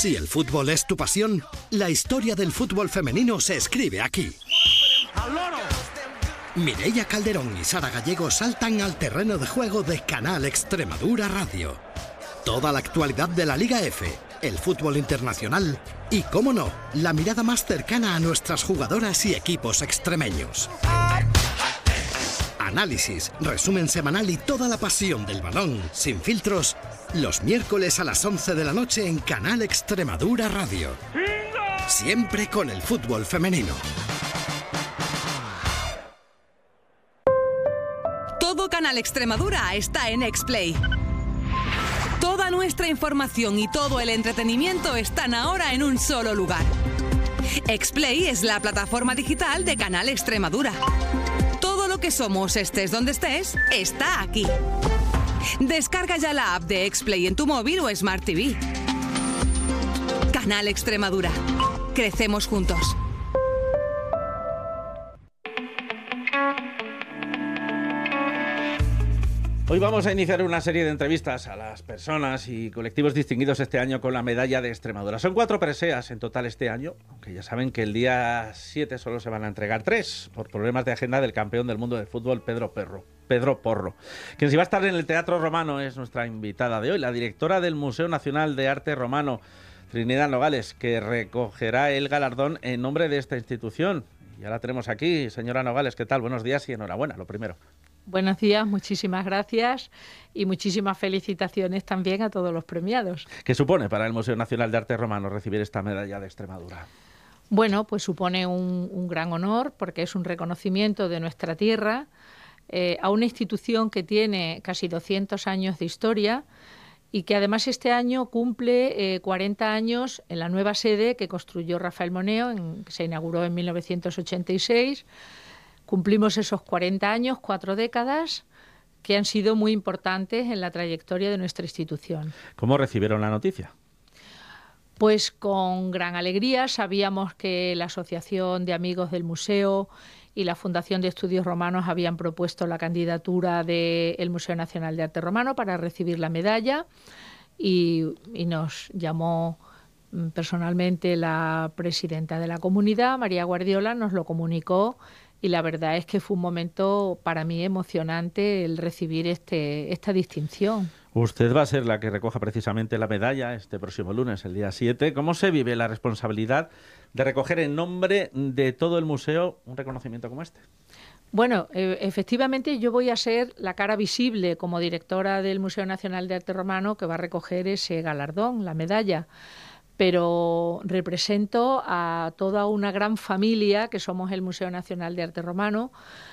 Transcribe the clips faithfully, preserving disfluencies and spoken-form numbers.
Si el fútbol es tu pasión, la historia del fútbol femenino se escribe aquí. Mireia Calderón y Sara Gallego saltan al terreno de juego de Canal Extremadura Radio. Toda la actualidad de la Liga F, el fútbol internacional y, cómo no, la mirada más cercana a nuestras jugadoras y equipos extremeños. Análisis, resumen semanal y toda la pasión del balón, sin filtros, los miércoles a las once de la noche en Canal Extremadura Radio. Siempre con el fútbol femenino. Todo Canal Extremadura está en Xplay. Toda nuestra información y todo el entretenimiento están ahora en un solo lugar. Xplay es la plataforma digital de Canal Extremadura. Todo lo que somos, estés donde estés, está aquí. Descarga ya la app de Xplay en tu móvil o Smart T V. Canal Extremadura. Crecemos juntos. Hoy vamos a iniciar una serie de entrevistas a las personas y colectivos distinguidos este año con la medalla de Extremadura. Son cuatro preseas en total este año, aunque ya saben que el día siete solo se van a entregar tres por problemas de agenda del campeón del mundo del fútbol, Pedro Perro, Pedro Porro. Quien sí va a estar en el Teatro Romano es nuestra invitada de hoy, la directora del Museo Nacional de Arte Romano, Trinidad Nogales, que recogerá el galardón en nombre de esta institución. Ya la tenemos aquí. Señora Nogales, ¿qué tal? Buenos días y enhorabuena, lo primero. Buenos días, muchísimas gracias y muchísimas felicitaciones también a todos los premiados. ¿Qué supone para el Museo Nacional de Arte Romano recibir esta medalla de Extremadura? Bueno, pues supone un, un gran honor porque es un reconocimiento de nuestra tierra eh, a una institución que tiene casi doscientos años de historia y que además este año cumple eh, cuarenta años en la nueva sede que construyó Rafael Moneo, en, que se inauguró en mil novecientos ochenta y seis. Cumplimos esos cuarenta años, cuatro décadas, que han sido muy importantes en la trayectoria de nuestra institución. ¿Cómo recibieron la noticia? Pues con gran alegría. Sabíamos que la Asociación de Amigos del Museo y la Fundación de Estudios Romanos habían propuesto la candidatura del Museo Nacional de Arte Romano para recibir la medalla y, y nos llamó personalmente la presidenta de la comunidad, María Guardiola, nos lo comunicó. Y la verdad es que fue un momento para mí emocionante el recibir este, esta distinción. Usted va a ser la que recoja precisamente la medalla este próximo lunes, el día siete. ¿Cómo se vive la responsabilidad de recoger en nombre de todo el museo un reconocimiento como este? Bueno, eh, efectivamente yo voy a ser la cara visible como directora del Museo Nacional de Arte Romano que va a recoger ese galardón, la medalla. Pero represento a toda una gran familia que somos el Museo Nacional de Arte Romano,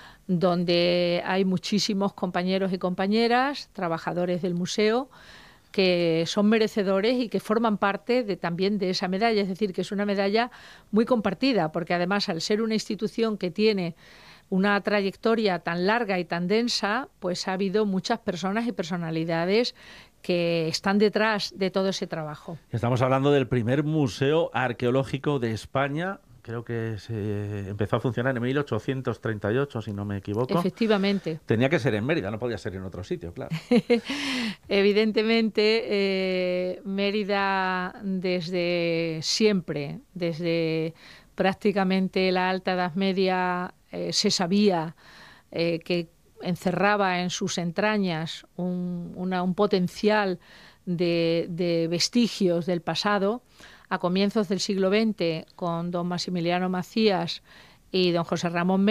donde hay muchísimos compañeros y compañeras, trabajadores del museo, que son merecedores y que forman parte de, también de esa medalla. Es decir, que es una medalla muy compartida, porque además al ser una institución que tiene una trayectoria tan larga y tan densa, pues ha habido muchas personas y personalidades que están detrás de todo ese trabajo. Estamos hablando del primer museo arqueológico de España. Creo que se empezó a funcionar en mil ochocientos treinta y ocho, si no me equivoco. Efectivamente. Tenía que ser en Mérida, no podía ser en otro sitio, claro. Evidentemente, eh, Mérida desde siempre, desde prácticamente la Alta Edad Media, eh, se sabía eh, que encerraba en sus entrañas un, una, un potencial de, de vestigios del pasado. A comienzos del siglo veinte, con don Maximiliano Macías y don José Ramón